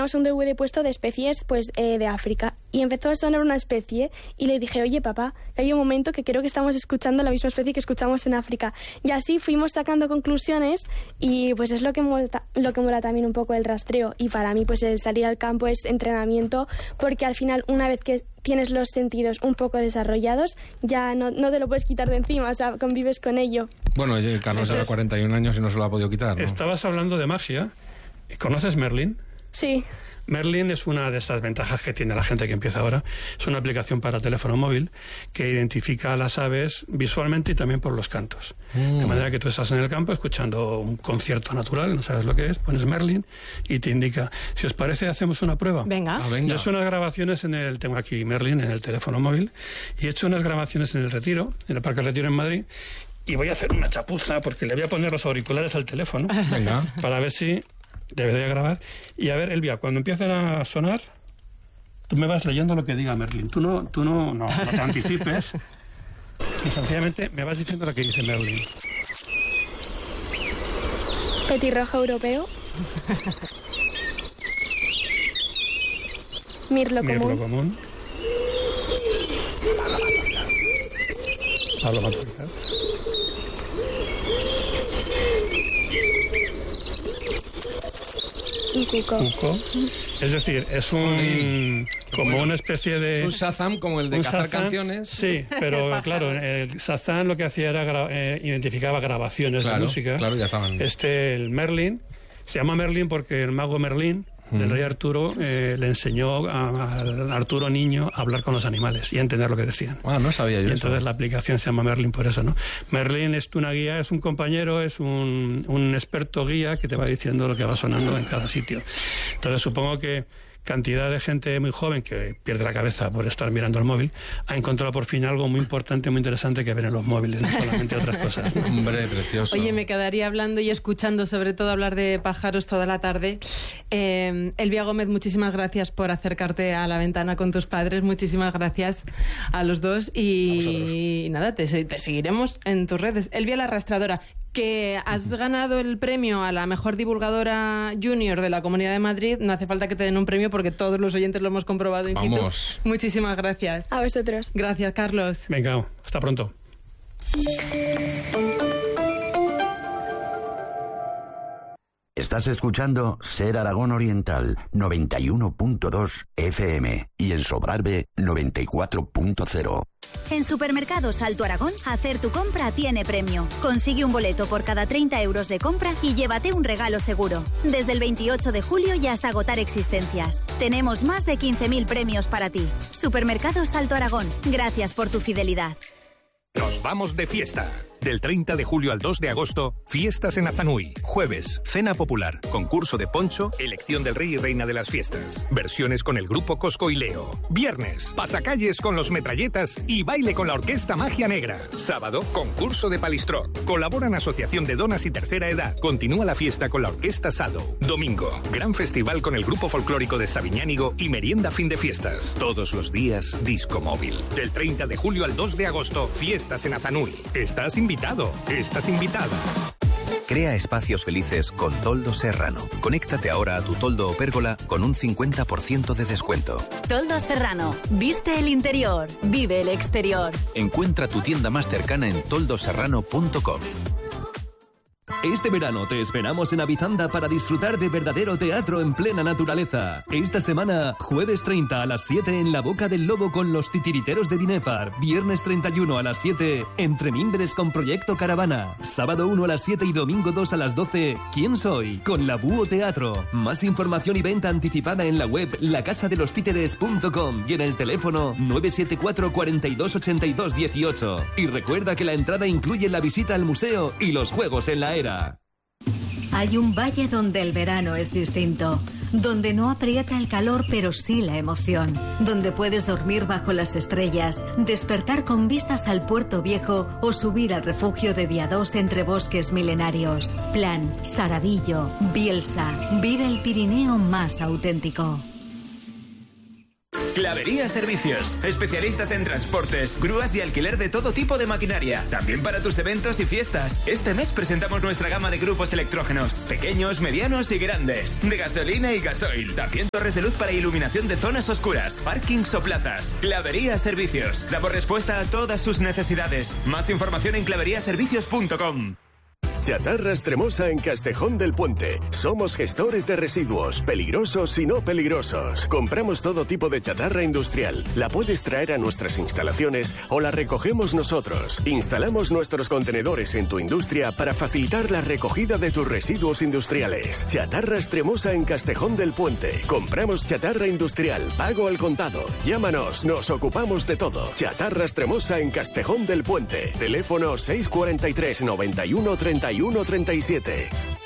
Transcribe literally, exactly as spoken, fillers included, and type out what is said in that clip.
teníamos un D V D puesto de especies pues eh, de África, y empezó a sonar una especie y le dije, oye papá, que hay un momento que creo que estamos escuchando la misma especie que escuchamos en África, y así fuimos sacando conclusiones, y pues es lo que mola, lo que mola también un poco el rastreo. Y para mí pues el salir al campo es entrenamiento, porque al final una vez que tienes los sentidos un poco desarrollados, ya no, no te lo puedes quitar de encima, o sea, convives con ello. Bueno, Carlos lleva cuarenta y un años y no se lo ha podido quitar, ¿no? Estabas hablando de magia. ¿Conoces Merlin? Sí. Merlin es una de estas ventajas que tiene la gente que empieza ahora. Es una aplicación para teléfono móvil que identifica a las aves visualmente y también por los cantos. Mm. De manera que tú estás en el campo escuchando un concierto natural, no sabes lo que es, pones Merlin y te indica. Si os parece, hacemos una prueba. Venga. Ah, venga. Yo he hecho unas grabaciones en el... Tengo aquí Merlin en el teléfono móvil, y he hecho unas grabaciones en el Retiro, en el Parque Retiro en Madrid, y voy a hacer una chapuza porque le voy a poner los auriculares al teléfono. Venga. Para ver si... Debería grabar. Y a ver, Elvia, cuando empiecen a sonar, tú me vas leyendo lo que diga Merlin. Tú no, tú no, no, no te anticipes. Y sencillamente me vas diciendo lo que dice Merlin. Petirrojo europeo. Mirlo común. Mirlo común. Pablo Matuza. Un cuco. Cuco. Es decir, es un... como bueno, una especie de... Es un Shazam como el de cazar Shazam, canciones. Sí, pero claro, el Shazam lo que hacía era gra eh, identificaba grabaciones claro, de música. Claro, ya saben. Este, el Merlin, se llama Merlin porque el mago Merlín, del rey Arturo, eh, le enseñó a, a Arturo niño a hablar con los animales y a entender lo que decían. Ah, no sabía yo y eso. Entonces la aplicación se llama Merlin por eso, ¿no? Merlin es una guía, es un compañero, es un, un experto guía que te va diciendo lo que va sonando en cada sitio. Entonces supongo que cantidad de gente muy joven que pierde la cabeza por estar mirando el móvil ha encontrado por fin algo muy importante, muy interesante que ver en los móviles, no solamente otras cosas. Hombre, precioso. Oye, me quedaría hablando y escuchando, sobre todo hablar de pájaros toda la tarde. Eh, Elvia Gómez, muchísimas gracias por acercarte a la ventana con tus padres, muchísimas gracias a los dos y nada, te, te seguiremos en tus redes. Elvia la Arrastradora, que has ganado el premio a la mejor divulgadora junior de la Comunidad de Madrid. No hace falta que te den un premio porque todos los oyentes lo hemos comprobado in situ. Vamos. Muchísimas gracias. A vosotros. Gracias, Carlos. Venga, hasta pronto. Estás escuchando Ser Aragón Oriental noventa y uno punto dos F M y en Sobrarbe noventa y cuatro punto cero. En Supermercados Alto Aragón, hacer tu compra tiene premio. Consigue un boleto por cada treinta euros de compra y llévate un regalo seguro. Desde el veintiocho de julio y hasta agotar existencias. Tenemos más de quince mil premios para ti. Supermercados Alto Aragón, gracias por tu fidelidad. Nos vamos de fiesta. Del treinta de julio al dos de agosto, fiestas en Azanui. Jueves, cena popular, concurso de poncho, elección del rey y reina de las fiestas. Versiones con el grupo Cosco y Leo. Viernes, pasacalles con los metralletas y baile con la orquesta Magia Negra. Sábado, concurso de palistrot. Colaboran Asociación de Donas y Tercera Edad. Continúa la fiesta con la orquesta Sado. Domingo, gran festival con el grupo folclórico de Sabiñánigo y merienda fin de fiestas. Todos los días, disco móvil. Del treinta de julio al dos de agosto, fiestas en Azanui. Estás invitado. Invitado, estás invitada. Crea espacios felices con Toldo Serrano. Conéctate ahora a tu toldo o pérgola con un cincuenta por ciento de descuento. Toldo Serrano. Viste el interior, vive el exterior. Encuentra tu tienda más cercana en toldo serrano punto com. Este verano te esperamos en Avizanda para disfrutar de verdadero teatro en plena naturaleza. Esta semana, jueves treinta a las siete en La Boca del Lobo con los Titiriteros de Binefar. Viernes treinta y uno a las siete, Entre Mimbres con Proyecto Caravana. Sábado uno a las siete y domingo dos a las doce, ¿Quién soy? Con La Búho Teatro. Más información y venta anticipada en la web la casa de los títeres punto com y en el teléfono nueve siete cuatro, cuarenta y dos, ochenta y dos, dieciocho. Y recuerda que la entrada incluye la visita al museo y los juegos en la era. Hay un valle donde el verano es distinto, donde no aprieta el calor pero sí la emoción, donde puedes dormir bajo las estrellas, despertar con vistas al Puerto Viejo o subir al refugio de Viados entre bosques milenarios. Plan, Saravillo, Bielsa, vive el Pirineo más auténtico. Clavería Servicios, especialistas en transportes, grúas y alquiler de todo tipo de maquinaria, también para tus eventos y fiestas. Este mes presentamos nuestra gama de grupos electrógenos, pequeños, medianos y grandes, de gasolina y gasoil, también torres de luz para iluminación de zonas oscuras, parkings o plazas. Clavería Servicios, damos respuesta a todas sus necesidades. Más información en clavería servicios punto com. Chatarras Tremosa en Castejón del Puente. Somos gestores de residuos, peligrosos y no peligrosos. Compramos todo tipo de chatarra industrial. La puedes traer a nuestras instalaciones o la recogemos nosotros. Instalamos nuestros contenedores en tu industria para facilitar la recogida de tus residuos industriales. Chatarras Tremosa en Castejón del Puente. Compramos chatarra industrial, pago al contado. Llámanos, nos ocupamos de todo. Chatarras Tremosa en Castejón del Puente. Teléfono seis cuatro tres, noventa y uno, treinta y uno, treinta y siete.